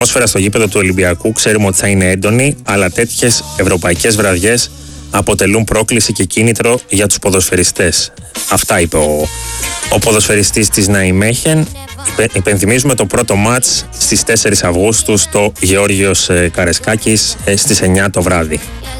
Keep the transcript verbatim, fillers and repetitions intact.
ατμόσφαιρα στο γήπεδο του Ολυμπιακού ξέρουμε ότι θα είναι έντονη, αλλά τέτοιες ευρωπαϊκές βραδιές αποτελούν πρόκληση και κίνητρο για τους ποδοσφαιριστές. Αυτά είπε ο, ο ποδοσφαιριστής της Ναϊμέχεν. Υπε, υπενθυμίζουμε το πρώτο μάτς στις τέσσερις Αυγούστου στο Γεώργιος Καρεσκάκης στις εννιά το βράδυ.